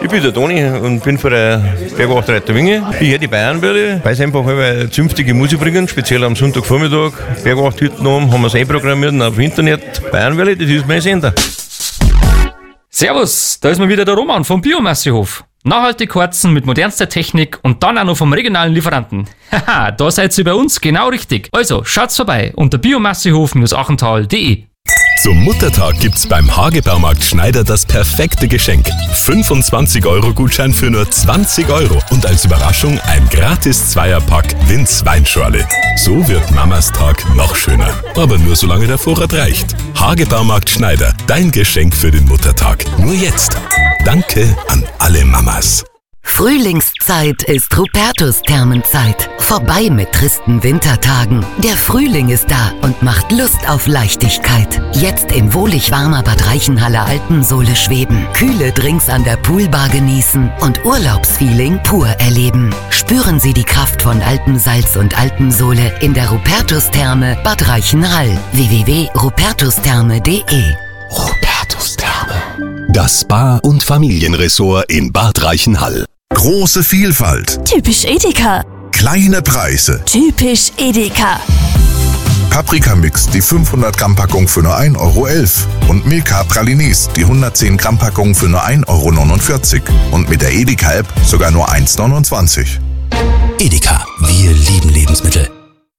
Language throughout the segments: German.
Ich bin der Toni und bin von der Bergwachterreiter Winge. Ich höre die Bayernwelle, weil sie einfach eine zünftige Musik bringen, speziell am Sonntagvormittag. Bergwachthütten haben wir es einprogrammiert auf Internet. Bayernwelle, das ist mein Sender. Servus, da ist mal wieder der Roman vom Biomassehof. Nachhaltig heizen mit modernster Technik und dann auch noch vom regionalen Lieferanten. Haha, da seid ihr bei uns genau richtig. Also, schaut's vorbei unter biomassehof-achental.de. Zum Muttertag gibt's beim Hagebaumarkt Schneider das perfekte Geschenk. 25-Euro-Gutschein für nur 20 € und als Überraschung ein gratis Zweierpack Linz Weinschorle. So wird Mamas Tag noch schöner. Aber nur solange der Vorrat reicht. Hagebaumarkt Schneider, dein Geschenk für den Muttertag. Nur jetzt. Danke an alle Mamas. Frühlingszeit ist Hubertus-Thermenzeit. Vorbei mit tristen Wintertagen. Der Frühling ist da und macht Lust auf Leichtigkeit. Jetzt in wohlig warmer Bad Reichenhaller Alpensohle schweben, kühle Drinks an der Poolbar genießen und Urlaubsfeeling pur erleben. Spüren Sie die Kraft von Alpensalz und Alpensohle in der Hubertus-Therme Bad Reichenhall. www.hubertustherme.de. Hubertus Therme. Das Spa- und Familienressort in Bad Reichenhall. Große Vielfalt. Typisch Edeka. Kleine Preise. Typisch Edeka. Paprikamix, die 500 Gramm Packung für nur 1,11 € und Milka Pralines, die 110 Gramm Packung für nur 1,49 € und mit der Edeka-App sogar nur 1,29 €. Edeka, wir lieben Lebensmittel.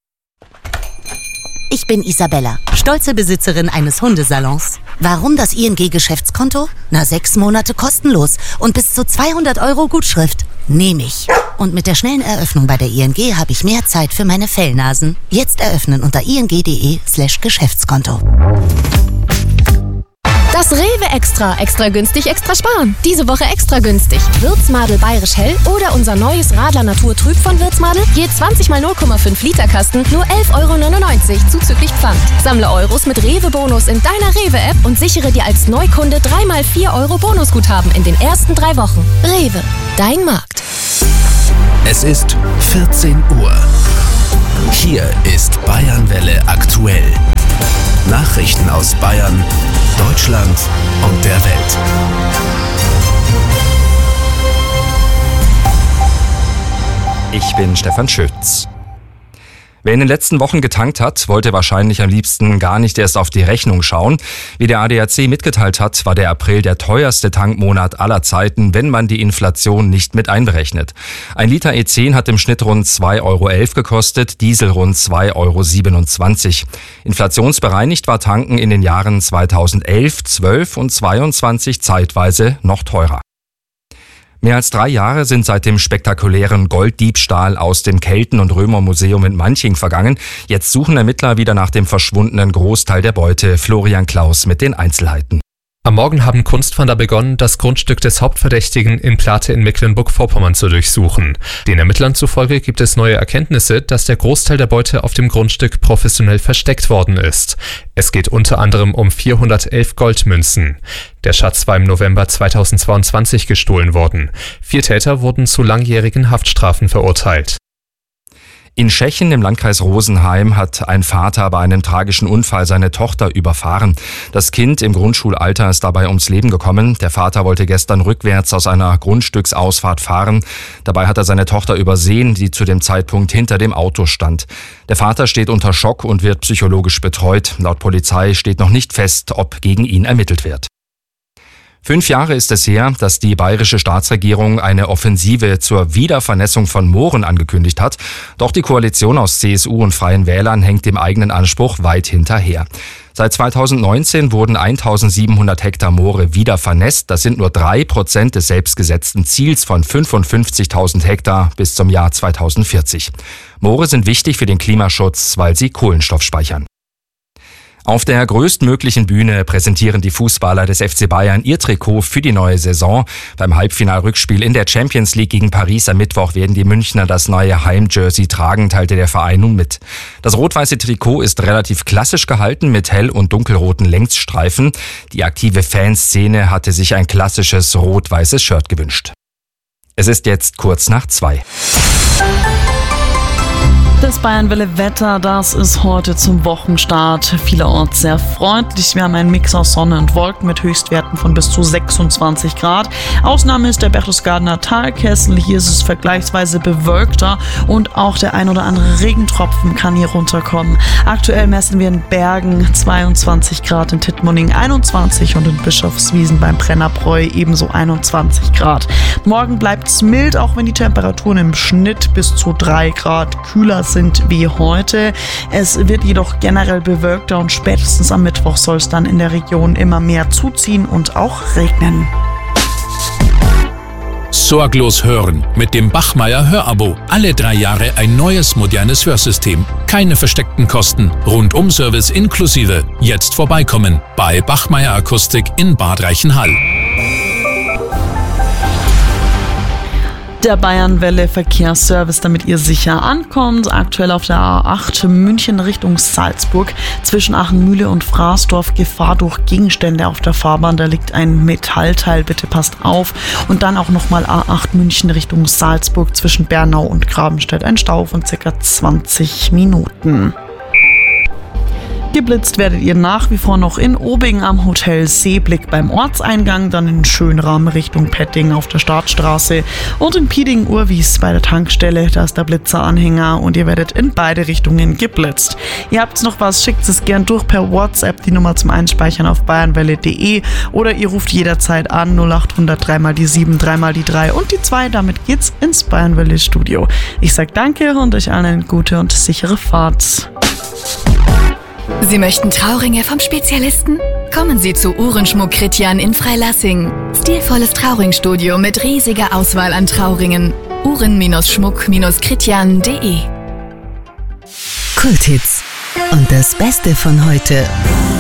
Ich bin Isabella, stolze Besitzerin eines Hundesalons. Warum das ING-Geschäftskonto? 6 Monate kostenlos und bis zu 200 € Gutschrift. Nehme ich. Und mit der schnellen Eröffnung bei der ING habe ich mehr Zeit für meine Fellnasen. Jetzt eröffnen unter ing.de/Geschäftskonto. Das Rewe Extra. Extra günstig, extra sparen. Diese Woche extra günstig. Würzmadel Bayerisch Hell oder unser neues Radler Natur Trüb von Würzmadel. Je 20 mal 0,5 Liter Kasten, nur 11,99 € zuzüglich Pfand. Sammle Euros mit Rewe-Bonus in deiner Rewe-App und sichere dir als Neukunde 3 mal 4 € Bonusguthaben in den ersten 3 Wochen. Rewe, dein Markt. Es ist 14 Uhr. Hier ist Bayernwelle aktuell. Nachrichten aus Bayern, Deutschland und der Welt. Ich bin Stefan Schütz. Wer in den letzten Wochen getankt hat, wollte wahrscheinlich am liebsten gar nicht erst auf die Rechnung schauen. Wie der ADAC mitgeteilt hat, war der April der teuerste Tankmonat aller Zeiten, wenn man die Inflation nicht mit einberechnet. Ein Liter E10 hat im Schnitt rund 2,11 € gekostet, Diesel rund 2,27 €. Inflationsbereinigt war Tanken in den Jahren 2011, 12 und 22 zeitweise noch teurer. Mehr als 3 Jahre sind seit dem spektakulären Golddiebstahl aus dem Kelten- und Römermuseum in Manching vergangen. Jetzt suchen Ermittler wieder nach dem verschwundenen Großteil der Beute. Florian Klaus mit den Einzelheiten. Am Morgen haben Kunstfahnder begonnen, das Grundstück des Hauptverdächtigen in Plate in Mecklenburg-Vorpommern zu durchsuchen. Den Ermittlern zufolge gibt es neue Erkenntnisse, dass der Großteil der Beute auf dem Grundstück professionell versteckt worden ist. Es geht unter anderem um 411 Goldmünzen. Der Schatz war im November 2022 gestohlen worden. 4 Täter wurden zu langjährigen Haftstrafen verurteilt. In Tschechien im Landkreis Rosenheim hat ein Vater bei einem tragischen Unfall seine Tochter überfahren. Das Kind im Grundschulalter ist dabei ums Leben gekommen. Der Vater wollte gestern rückwärts aus einer Grundstücksausfahrt fahren. Dabei hat er seine Tochter übersehen, die zu dem Zeitpunkt hinter dem Auto stand. Der Vater steht unter Schock und wird psychologisch betreut. Laut Polizei steht noch nicht fest, ob gegen ihn ermittelt wird. 5 Jahre ist es her, dass die bayerische Staatsregierung eine Offensive zur Wiedervernässung von Mooren angekündigt hat. Doch die Koalition aus CSU und Freien Wählern hängt dem eigenen Anspruch weit hinterher. Seit 2019 wurden 1700 Hektar Moore wieder vernässt. Das sind nur 3% des selbstgesetzten Ziels von 55.000 Hektar bis zum Jahr 2040. Moore sind wichtig für den Klimaschutz, weil sie Kohlenstoff speichern. Auf der größtmöglichen Bühne präsentieren die Fußballer des FC Bayern ihr Trikot für die neue Saison. Beim Halbfinalrückspiel in der Champions League gegen Paris am Mittwoch werden die Münchner das neue Heimjersey tragen, teilte der Verein nun mit. Das rot-weiße Trikot ist relativ klassisch gehalten mit hell- und dunkelroten Längsstreifen. Die aktive Fanszene hatte sich ein klassisches rot-weißes Shirt gewünscht. Es ist jetzt kurz nach 2. Das Bayernwelle-Wetter, das ist heute zum Wochenstart vielerorts sehr freundlich. Wir haben einen Mix aus Sonne und Wolken mit Höchstwerten von bis zu 26 Grad. Ausnahme ist der Berchtesgadener Talkessel. Hier ist es vergleichsweise bewölkter und auch der ein oder andere Regentropfen kann hier runterkommen. Aktuell messen wir in Bergen 22 Grad, in Tittmoning 21 und in Bischofswiesen beim Brennerbräu ebenso 21 Grad. Morgen bleibt es mild, auch wenn die Temperaturen im Schnitt bis zu 3 Grad kühler sind wie heute. Es wird jedoch generell bewölkter und spätestens am Mittwoch soll es dann in der Region immer mehr zuziehen und auch regnen. Sorglos hören mit dem Bachmeier Hörabo. Alle 3 Jahre ein neues, modernes Hörsystem. Keine versteckten Kosten. Rundum-Service inklusive. Jetzt vorbeikommen bei Bachmeier Akustik in Bad Reichenhall. Der Bayernwelle Verkehrsservice, damit ihr sicher ankommt. Aktuell auf der A8 München Richtung Salzburg zwischen Achenmühle und Fraßdorf Gefahr durch Gegenstände auf der Fahrbahn. Da liegt ein Metallteil, bitte passt auf. Und dann auch nochmal A8 München Richtung Salzburg zwischen Bernau und Grabenstedt. Ein Stau von ca. 20 Minuten. Geblitzt werdet ihr nach wie vor noch in Obing am Hotel Seeblick beim Ortseingang, dann in Schönrahm Richtung Petting auf der Startstraße und in Pieding-Urwies bei der Tankstelle. Da ist der Blitzeranhänger und ihr werdet in beide Richtungen geblitzt. Ihr habt noch was, schickt es gern durch per WhatsApp, die Nummer zum Einspeichern auf bayernwelle.de oder ihr ruft jederzeit an 0800 3 die 7, 3 die 3 und die 2. Damit geht's ins Bayernwelle Studio. Ich sag danke und euch allen eine gute und sichere Fahrt. Sie möchten Trauringe vom Spezialisten? Kommen Sie zu Uhrenschmuck Kritjan in Freilassing. Stilvolles Trauringstudio mit riesiger Auswahl an Trauringen. Uhren-Schmuck-Kritjan.de. Kulthits. Und das Beste von heute.